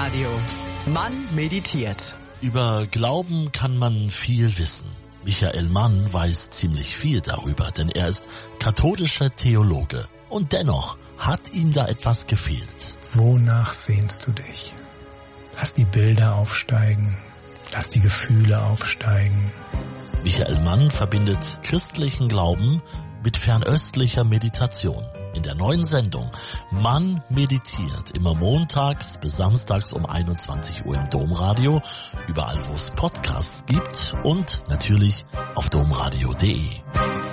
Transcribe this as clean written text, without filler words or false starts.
Domradio. Mann meditiert. Über Glauben kann man viel wissen. Michael Mann weiß ziemlich viel darüber, denn er ist katholischer Theologe. Und dennoch hat ihm da etwas gefehlt. Wonach sehnst du dich? Lass die Bilder aufsteigen. Lass die Gefühle aufsteigen. Michael Mann verbindet christlichen Glauben mit fernöstlicher Meditation. In der neuen Sendung Mann meditiert, immer montags bis samstags um 21 Uhr im Domradio, überall wo es Podcasts gibt und natürlich auf domradio.de.